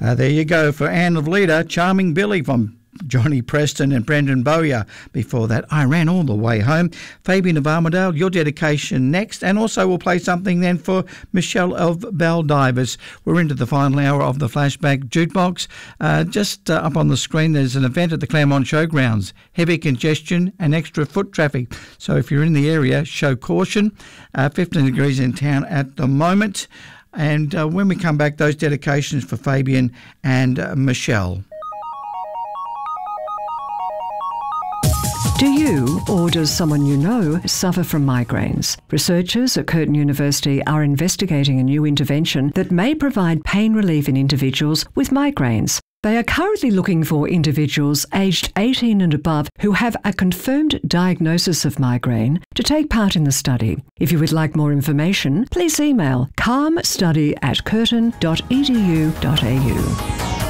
There you go for Anne of Leda, Charming Billy from Johnny Preston and Brendan Bowyer. Before that, I Ran All the Way Home. Fabian of Armidale, your dedication next. And also we'll play something then for Michelle of Baldivis. We're into the final hour of the Flashback Jukebox. Just up on the screen, there's an event at the Claremont Showgrounds. Heavy congestion and extra foot traffic. So if you're in the area, show caution. 15 degrees in town at the moment. And when we come back, those dedications for Fabian and Michelle. Do you, or does someone you know, suffer from migraines? Researchers at Curtin University are investigating a new intervention that may provide pain relief in individuals with migraines. They are currently looking for individuals aged 18 and above who have a confirmed diagnosis of migraine to take part in the study. If you would like more information, please email calmstudy@curtin.edu.au.